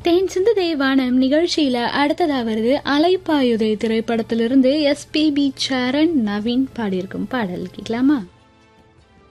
தேன் சிந்து தேவானம் நிகழ்ச்சியில அடுத்ததா வருது அலைப்பாயுதை திரைப்படத்திலிருந்து SPB சரண் நவீன் பாடியிருக்கும் பாடல் கேட்கலாமா?